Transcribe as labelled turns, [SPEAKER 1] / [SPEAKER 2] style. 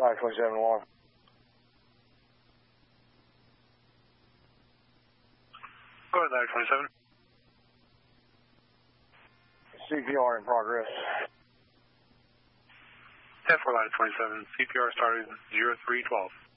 [SPEAKER 1] Ladder 27 alarm.
[SPEAKER 2] Go ahead, Ladder 27.
[SPEAKER 1] CPR in progress.
[SPEAKER 2] 10-4, Ladder 27. CPR started 0312.